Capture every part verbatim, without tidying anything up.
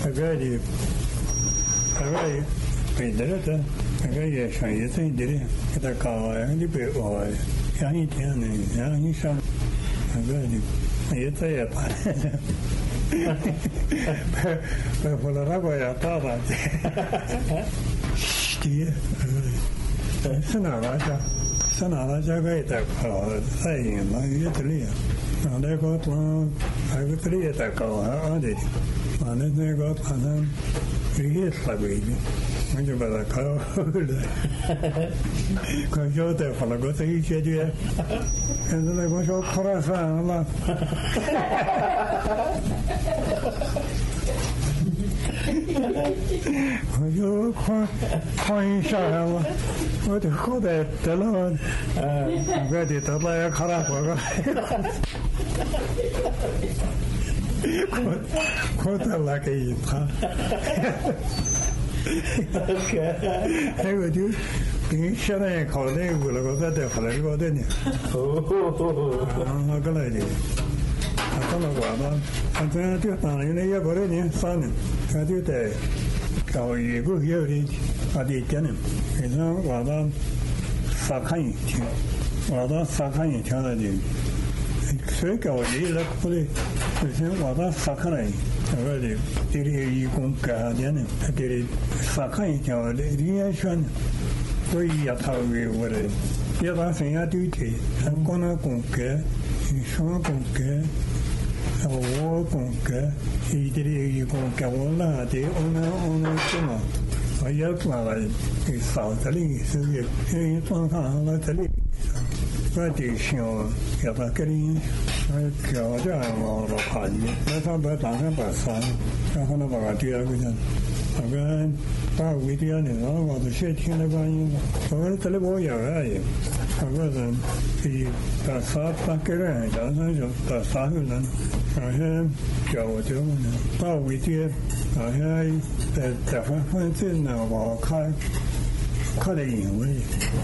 Agadi, Agadi, Pedretta, Agadi, Shiny thing did it. The car, and the big boy, Yanni Tian, Yanni Shan, Agadi, Yeta. But for the rabbi, I thought that. Steer, Sanaraja, Sanaraja, Gaita, saying, my Italy. And they got one, I got three at a car, I did. And then they got one, three years like we did. When you better call, because you're there for a good age, and then I go to Corazon. You point shell, what do you call that? The Lord, ready to lay a carappa. Quite a lucky, huh? Hey, would you be sharing a colleague? Will go there for a good dinner. Oh, I'm good idea. I don't know what I'm going to do. I'm going to go in, son. I do that. Go, you go here, I did get him. You know, what I'm sucking. What I'm sucking, tell you. Say, go, you look for it. You say, what I'm sucking. Already, did you go guardian? I did it sucking, tell the reaction. We are talking with it. Yes, I think I do it. I'm going to go get. You sure go get. War conquer, he did you conquer one day on a summer. I yelled like a Southerly, so you don't have a leak. But you show you're getting a Georgia or a party. That's about a son. I don't know about the other. Again, but with the other, I want to shake in the van. For a little boy, I wasn't the South Backer, the Southern. I have Georgia. But with you, I have the difference in our car cutting away.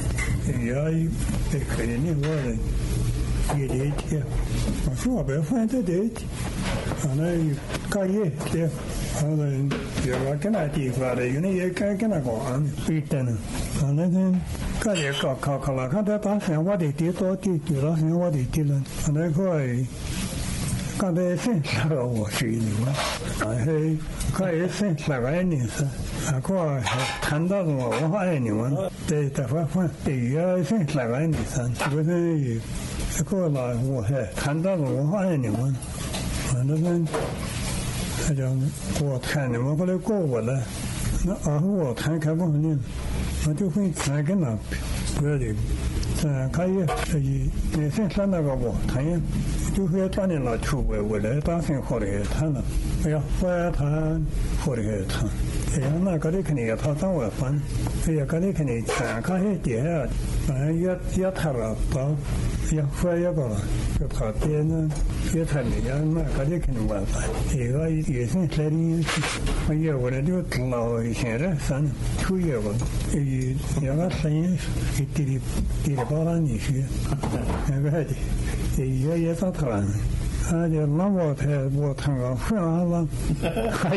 I take any word. You did here. I saw a friend of it. And I got it. And you're going to do for you know, you can't go on. Beat them. And then got a cockle. I got that pass and what they did or did. You lost and what they did. And I go. Got a sense of what she knew. I had got a sense of anything. I got ten thousand or anyone. They the first the sense of anything. With a I got like what ten thousand or anyone. And then I don't what kind of what I go with that. No, I will take a woman. I do think I can up. Really. 可以，所以你先上那个网谈，就会当年了出外回来当生活的谈了，哎呀，外谈活的谈，哎呀，那个的肯定要他当外翻，哎呀，个的肯定参加些点啊，嗯，也也谈了到，也外也个了，就他点呢，也谈的呀，那个的肯定外翻，这个也是来的，哎呀，我这就老现在三出业个，哎，也个生意，一点点点。 包了你去，那个的，也也上头了，他就那我才我谈个混完了，还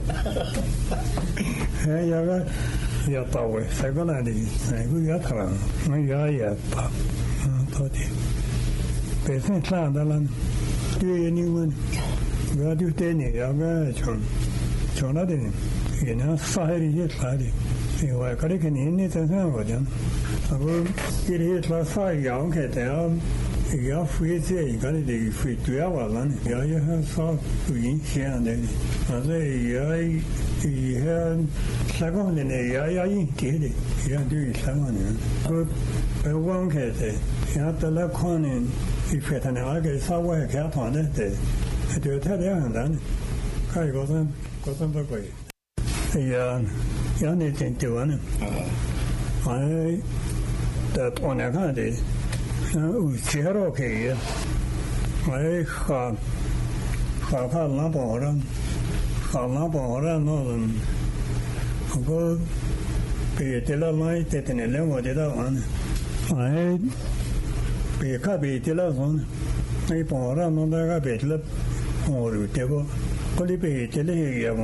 还有个也到位，这个那里那个也头了，我也也到，嗯，到底，本身上的了，对你们，我就对你要个从从那的，也能杀害的些啥的，因为这里肯定你真正我讲。 我这里他啥样开的啊？要飞在一个的飞对啊，完了，要也很少有影响的，反正也也三个人呢，也要引进的，也对三个人。我我往开的，要得了可能一飞他那个稍微开团的，对，就太两样的，看一个人，个人不贵。哎呀，要你真多呢，哎。 的多年看的，嗯，有钱了可以，哎，哈，哈看哪包人，哈哪包人那人，我别的了来的的呢，两个的了完，哎，别看别的了完，哎，包人那那个别的了，我有这个，我里别的了也。